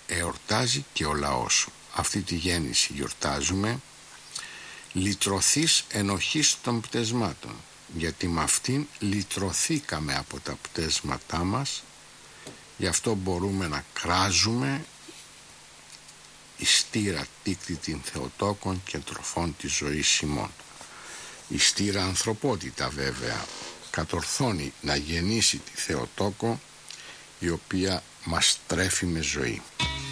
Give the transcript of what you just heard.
εορτάζει και ο λαός σου. Αυτή τη γέννηση γιορτάζουμε, λυτρωθείς ενοχής των πτεσμάτων, γιατί με αυτήν λυτρωθήκαμε από τα πτέσματά μας, γι' αυτό μπορούμε να κράζουμε η στήρα τίκτη την Θεοτόκον και τροφών της ζωής ημών. Η στήρα ανθρωπότητα βέβαια κατορθώνει να γεννήσει τη Θεοτόκο, η οποία μας τρέφει με ζωή.